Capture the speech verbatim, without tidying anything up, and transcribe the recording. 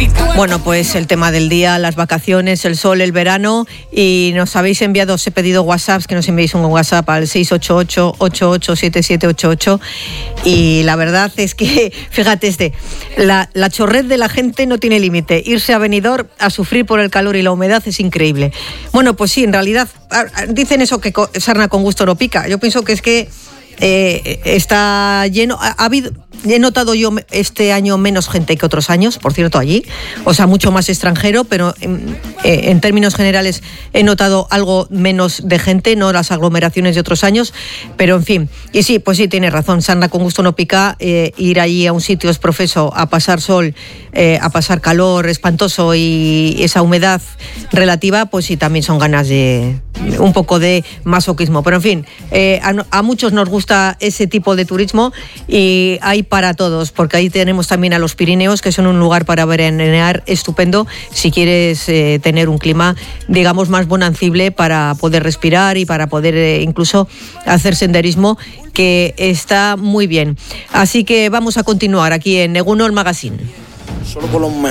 Bueno, pues el tema del día, las vacaciones, el sol, el verano, y nos habéis enviado, os he pedido WhatsApps, que nos enviéis un WhatsApp al seis ocho ocho, ocho ocho siete siete ocho ocho, y la verdad es que, fíjate este, la, la chorret de la gente no tiene límite. Irse a Benidorm a sufrir por el calor y la humedad es increíble. Bueno, pues sí, en realidad, dicen eso que sarna con gusto no pica. Yo pienso que es que eh, está lleno, ha, ha habido... He notado yo este año menos gente que otros años, por cierto, allí, o sea, mucho más extranjero, pero en, en términos generales he notado algo menos de gente, no las aglomeraciones de otros años, pero en fin, y sí, pues sí, tiene razón, sarna con gusto no pica, eh, ir allí a un sitio es profeso, a pasar sol, eh, a pasar calor espantoso y esa humedad relativa, pues sí, también son ganas de un poco de masoquismo, pero en fin, eh, a, a muchos nos gusta ese tipo de turismo y hay para todos, porque ahí tenemos también a los Pirineos, que son un lugar para veranear estupendo, si quieres eh, tener un clima, digamos, más bonancible para poder respirar y para poder eh, incluso hacer senderismo, que está muy bien. Así que vamos a continuar aquí en Eguno, el Magazine. Solo con los